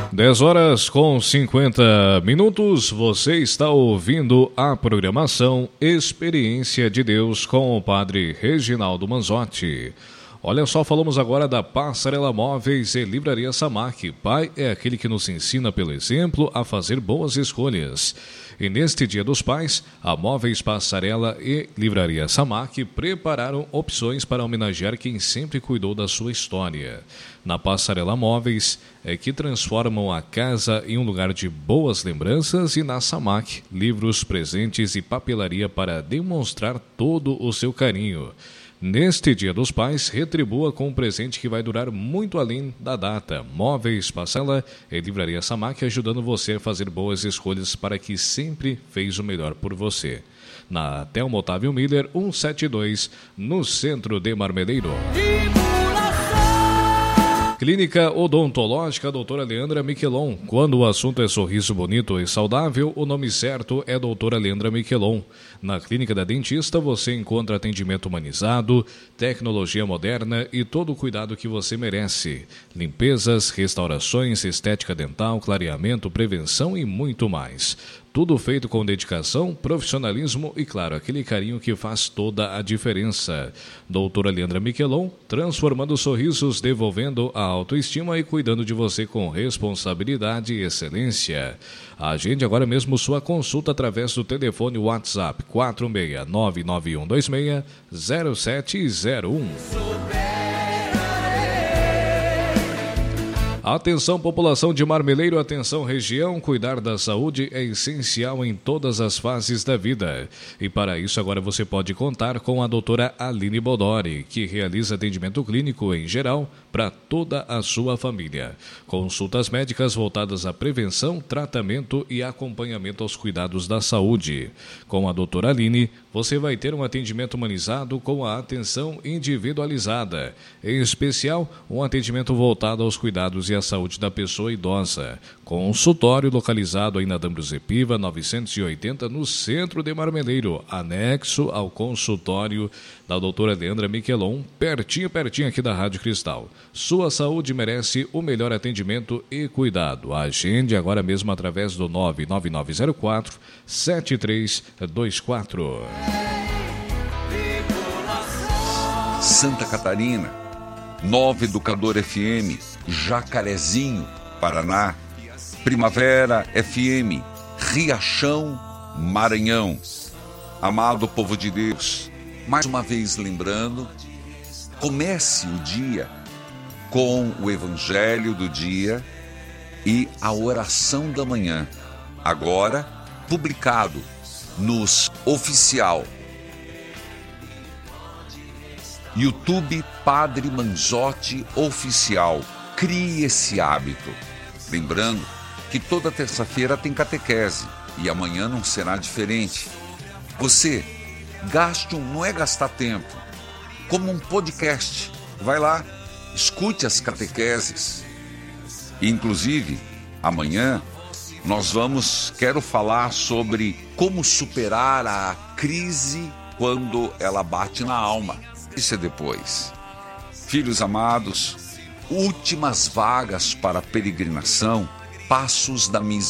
10h50. Você está ouvindo a programação Experiência de Deus com o Padre Reginaldo Manzotti. Olha só, falamos agora da Passarela Móveis e Livraria Samac. Pai é aquele que nos ensina pelo exemplo a fazer boas escolhas. E neste Dia dos Pais, a Móveis Passarela e Livraria Samac prepararam opções para homenagear quem sempre cuidou da sua história. Na Passarela Móveis é que transformam a casa em um lugar de boas lembranças, e na Samac, livros, presentes e papelaria para demonstrar todo o seu carinho. Neste Dia dos Pais, retribua com um presente que vai durar muito além da data. Móveis Passarela e Livraria Samac, ajudando você a fazer boas escolhas para que sempre fez o melhor por você. Na Thelma Otávio Miller, 172, no centro de Marmeleiro. Clínica Odontológica Doutora Leandra Miquelon. Quando o assunto é sorriso bonito e saudável, o nome certo é Doutora Leandra Miquelon. Na Clínica da Dentista você encontra atendimento humanizado, tecnologia moderna e todo o cuidado que você merece. Limpezas, restaurações, estética dental, clareamento, prevenção e muito mais. Tudo feito com dedicação, profissionalismo e, claro, aquele carinho que faz toda a diferença. Doutora Leandra Miquelon, transformando sorrisos, devolvendo a autoestima e cuidando de você com responsabilidade e excelência. Agende agora mesmo sua consulta através do telefone WhatsApp 46992260701. Atenção, população de Marmeleiro, atenção região, cuidar da saúde é essencial em todas as fases da vida. E para isso agora você pode contar com a doutora Aline Bodori, que realiza atendimento clínico em geral para toda a sua família. Consultas médicas voltadas à prevenção, tratamento e acompanhamento aos cuidados da saúde. Com a doutora Aline, você vai ter um atendimento humanizado com a atenção individualizada. Em especial, um atendimento voltado aos cuidados e à saúde da pessoa idosa. Consultório localizado aí na Dambrus Epiva, 980, no centro de Marmeleiro, anexo ao consultório da doutora Leandra Miquelon, pertinho aqui da Rádio Cristal. Sua saúde merece o melhor atendimento e cuidado. Agende agora mesmo através do 99904-7324. Santa Catarina, Nova Educador FM, Jacarezinho, Paraná, Primavera FM, Riachão, Maranhão. Amado povo de Deus, mais uma vez lembrando, comece o dia com o Evangelho do dia e a oração da manhã, agora publicado nos oficial YouTube Padre Manzotti Oficial. Crie esse hábito. Lembrando que toda terça-feira tem catequese e amanhã não será diferente. Você não é gastar tempo, como um podcast. Vai lá, escute as catequeses. Inclusive, amanhã quero falar sobre como superar a crise quando ela bate na alma. Isso é depois. Filhos amados, últimas vagas para peregrinação, Passos da Misericórdia.